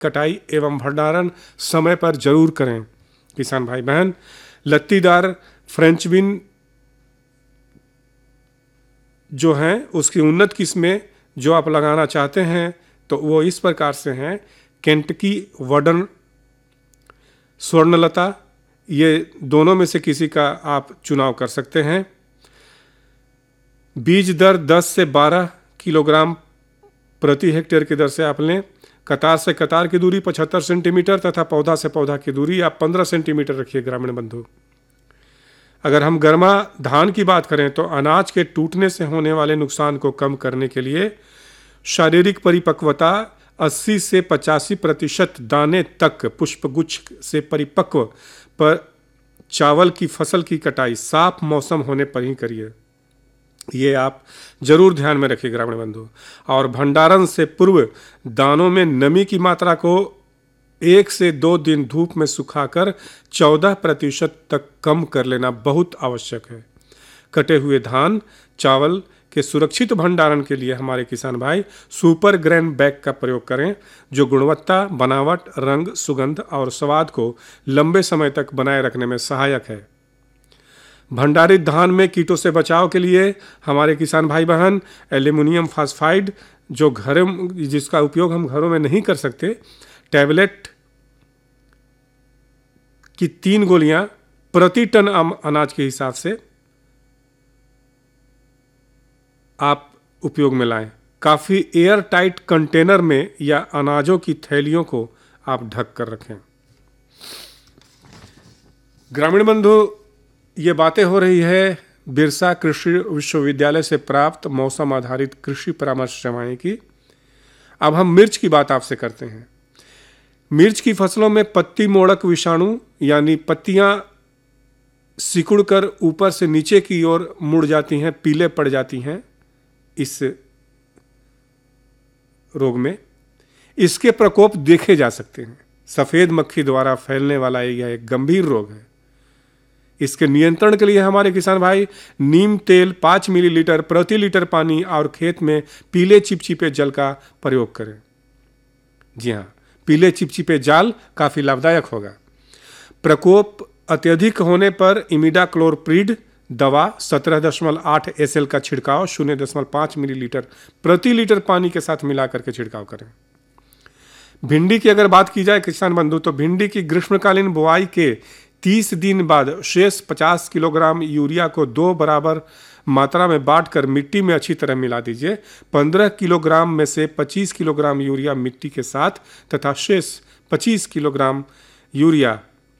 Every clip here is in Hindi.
कटाई एवं भंडारण समय पर जरूर करें। किसान भाई बहन, लत्तीदार फ्रेंच बीन जो हैं उसकी उन्नत किस्में जो आप लगाना चाहते हैं तो वो इस प्रकार से हैं: केंटकी वडन, स्वर्णलता, ये दोनों में से किसी का आप चुनाव कर सकते हैं। बीज दर 10 से 12 किलोग्राम प्रति हेक्टेयर की दर से आप लें। कतार से कतार की दूरी 75 सेंटीमीटर तथा पौधा से पौधा की दूरी आप 15 सेंटीमीटर रखिए। ग्रामीण बंधु, अगर हम गर्मा धान की बात करें तो अनाज के टूटने से होने वाले नुकसान को कम करने के लिए शारीरिक परिपक्वता 80 से 85% दाने तक पुष्पगुच्छ से परिपक्व पर चावल की फसल की कटाई साफ मौसम होने पर ही करिए। ये आप जरूर ध्यान में रखिए ग्रामीण बंधु। और भंडारण से पूर्व दानों में नमी की मात्रा को 1 से 2 दिन धूप में सुखाकर 14% तक कम कर लेना बहुत आवश्यक है। कटे हुए धान चावल के सुरक्षित भंडारण के लिए हमारे किसान भाई सुपर ग्रेन बैग का प्रयोग करें, जो गुणवत्ता, बनावट, रंग, सुगंध और स्वाद को लंबे समय तक बनाए रखने में सहायक है। भंडारित धान में कीटों से बचाव के लिए हमारे किसान भाई बहन एल्यूमिनियम फॉस्फाइड जो जिसका उपयोग हम घरों में नहीं कर सकते, टैबलेट की 3 गोलियां प्रति टन अनाज के हिसाब से आप उपयोग में लाएं। काफ़ी एयर टाइट कंटेनर में या अनाजों की थैलियों को आप ढक कर रखें। ग्रामीण बंधु, ये बातें हो रही है बिरसा कृषि विश्वविद्यालय से प्राप्त मौसम आधारित कृषि परामर्श सेवाएं की। अब हम मिर्च की बात आपसे करते हैं। मिर्च की फसलों में पत्ती मोड़क विषाणु यानी पत्तियां सिकुड़कर ऊपर से नीचे की ओर मुड़ जाती हैं, पीले पड़ जाती हैं। इस रोग में इसके प्रकोप देखे जा सकते हैं। सफेद मक्खी द्वारा फैलने वाला यह एक गंभीर रोग है। इसके नियंत्रण के लिए हमारे किसान भाई नीम तेल 5 मिलीलीटर प्रति लीटर पानी और खेत में पीले चिपचिपे जल का प्रयोग करें। जी हाँ, पीले चिपचिपे जाल काफी लाभदायक होगा। प्रकोप अत्यधिक होने पर इमिडाक्लोप्रिड दवा 17.8 SL का छिड़काव 0.5 मिलीलीटर प्रति लीटर पानी के साथ मिलाकर के छिड़काव करें। भिंडी की अगर बात की जाए किसान बंधु, तो भिंडी की ग्रीष्मकालीन बुआई के 30 दिन बाद शेष 50 किलोग्राम यूरिया को 2 बराबर मात्रा में बांटकर मिट्टी में अच्छी तरह मिला दीजिए। 15 किलोग्राम में से 25 किलोग्राम यूरिया मिट्टी के साथ तथा शेष 25 किलोग्राम यूरिया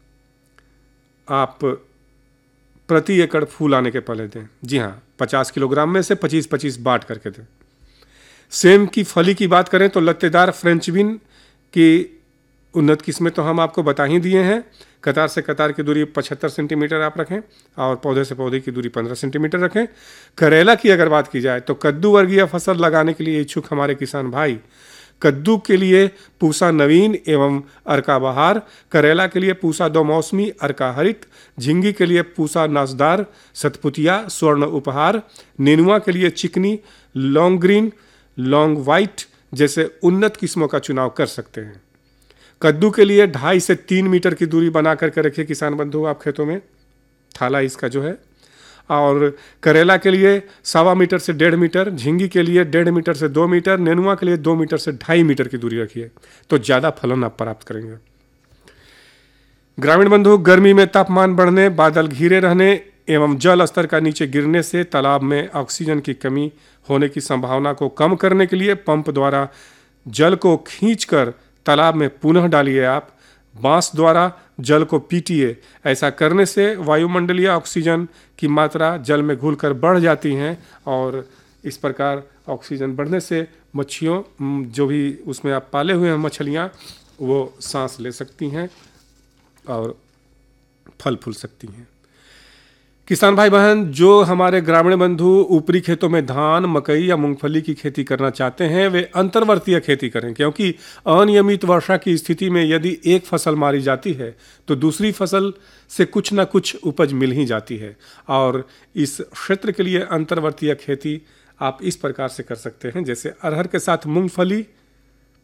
आप प्रति एकड़ फूल आने के पहले दें। जी हाँ, 50 किलोग्राम में से 25-25 बांट करके दें। सेम की फली की बात करें तो लत्तेदार फ्रेंच बीन की उन्नत किस्में तो हम आपको बता ही दिए हैं। कतार से कतार की दूरी 75 सेंटीमीटर आप रखें और पौधे से पौधे की दूरी 15 सेंटीमीटर रखें। करेला की अगर बात की जाए तो कद्दू वर्गीय फसल लगाने के लिए इच्छुक हमारे किसान भाई कद्दू के लिए पूसा नवीन एवं अर्का बहार, करेला के लिए पूसा दो मौसमी अर्का हरित, झिंगी के लिए पूसा नासदार सतपुतिया स्वर्ण उपहार, नेनुआ के लिए चिकनी, लॉन्ग ग्रीन, लॉन्ग वाइट जैसे उन्नत किस्मों का चुनाव कर सकते हैं। कद्दू के लिए 2.5 से 3 मीटर की दूरी बना करके रखिए किसान बंधु आप खेतों में, थाला इसका जो है। और करेला के लिए 1.25 मीटर से 1.5 मीटर, झिंगी के लिए 1.5 मीटर से 2 मीटर, नेनुआ के लिए 2 मीटर से 2.5 मीटर की दूरी रखिए, तो ज़्यादा फलन आप प्राप्त करेंगे। ग्रामीण बंधु, गर्मी में तापमान बढ़ने, बादल घिरे रहने एवं जल स्तर का नीचे गिरने से तालाब में ऑक्सीजन की कमी होने की संभावना को कम करने के लिए पंप द्वारा जल को खींचकर तालाब में पुनः डालिए। आप बांस द्वारा जल को पीटिए। ऐसा करने से वायुमंडलीय ऑक्सीजन की मात्रा जल में घुलकर बढ़ जाती हैं और इस प्रकार ऑक्सीजन बढ़ने से मच्छियों जो भी उसमें आप पाले हुए हैं मछलियाँ वो सांस ले सकती हैं और फल फूल सकती हैं। किसान भाई बहन, जो हमारे ग्रामीण बंधु ऊपरी खेतों में धान, मकई या मूंगफली की खेती करना चाहते हैं वे अंतर्वर्तीय खेती करें, क्योंकि अनियमित वर्षा की स्थिति में यदि एक फसल मारी जाती है तो दूसरी फसल से कुछ ना कुछ उपज मिल ही जाती है। और इस क्षेत्र के लिए अंतर्वर्तीय खेती आप इस प्रकार से कर सकते हैं, जैसे अरहर के साथ मूंगफली,